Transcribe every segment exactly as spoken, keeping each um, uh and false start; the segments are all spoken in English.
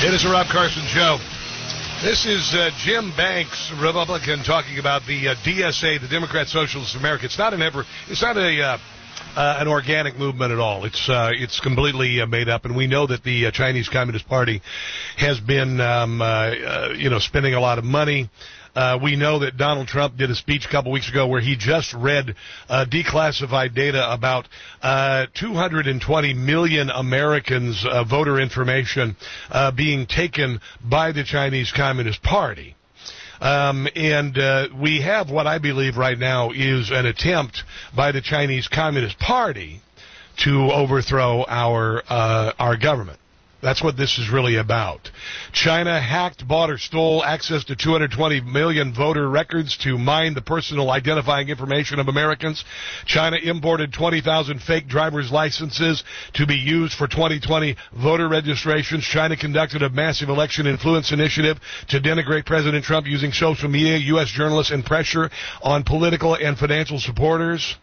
It is a Rob Carson show. This is uh, Jim Banks, Republican, talking about the uh, D S A, the Democrat Socialists of America. It's not an ever, it's not a uh, uh, an organic movement at all. It's uh, it's completely uh, made up, and we know that the uh, Chinese Communist Party has been, um, uh, uh, you know, spending a lot of money. Uh, we know that Donald Trump did a speech a couple weeks ago where he just read uh, declassified data about uh, two hundred twenty million Americans' uh, voter information uh, being taken by the Chinese Communist Party. Um, and uh, we have what I believe right now is an attempt by the Chinese Communist Party to overthrow our uh, our government. That's what this is really about. China hacked, bought, or stole access to two hundred twenty million voter records to mine the personal identifying information of Americans. China imported twenty thousand fake driver's licenses to be used for twenty twenty voter registrations. China conducted a massive election influence initiative to denigrate President Trump using social media, U S journalists, and pressure on political and financial supporters.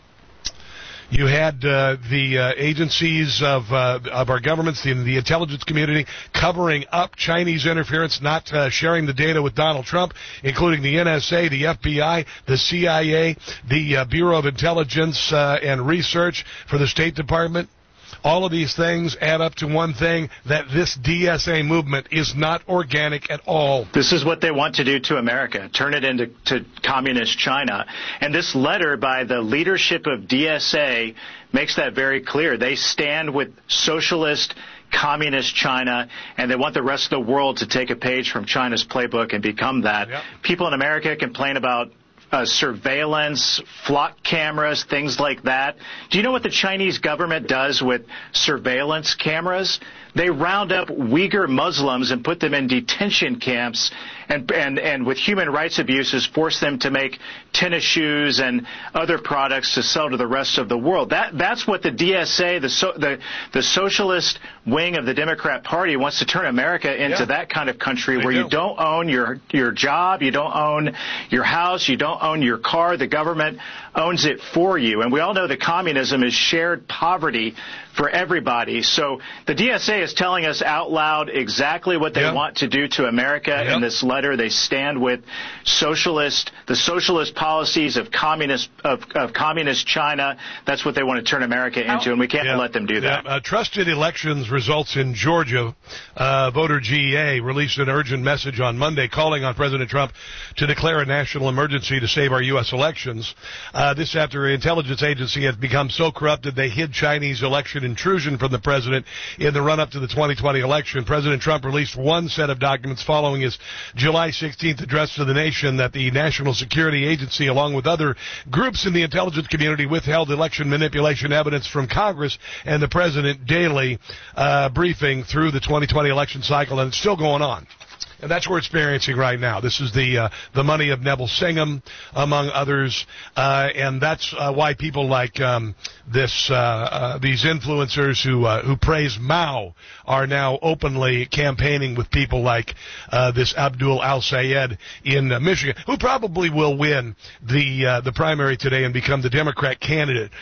You had uh, the uh, agencies of uh, of our governments, the, the intelligence community, covering up Chinese interference, not uh, sharing the data with Donald Trump, including the N S A, the F B I, the C I A, the uh, Bureau of Intelligence uh, and Research for the State Department. All of these things add up to one thing, that this D S A movement is not organic at all. This is what they want to do to America, turn it into to communist China. And this letter by the leadership of D S A makes that very clear. They stand with socialist communist China, and they want the rest of the world to take a page from China's playbook and become that. Yep. People in America complain about Uh, surveillance, flock cameras, things like that. Do you know what the Chinese government does with surveillance cameras? They round up Uyghur Muslims and put them in detention camps, and and and with human rights abuses, force them to make tennis shoes and other products to sell to the rest of the world. That that's what the D S A, the so, the the socialist wing of the Democrat Party, wants to turn America into. Yeah. That kind of country they where do. You don't own your your job, you don't own your house, you don't own your car. The government owns it for you. And we all know that communism is shared poverty for everybody. So the D S A is telling us out loud exactly what they yep. want to do to America. Yep. In this letter, they stand with socialist, the socialist policies of communist of, of communist China. That's what they want to turn America into, and we can't yeah. let them do that. Yeah. Uh, Trusted Elections results in Georgia. Uh, voter G E A released an urgent message on Monday calling on President Trump to declare a national emergency to save our U S elections. Uh, this after an intelligence agency has become so corrupted they hid Chinese election intrusion from the president in the run-up to the twenty twenty election. President Trump released one set of documents following his July sixteenth address to the nation that the National Security Agency, along with other groups in the intelligence community, withheld election manipulation evidence from Congress and the president daily, uh, briefing through the twenty twenty election cycle, and it's still going on. And that's what we're experiencing right now. This is the uh, the money of Neville Singham, among others, uh, and that's uh, why people like um, this uh, uh, these influencers who uh, who praise Mao are now openly campaigning with people like uh, this Abdul Al-Sayed in uh, Michigan, who probably will win the uh, the primary today and become the Democrat candidate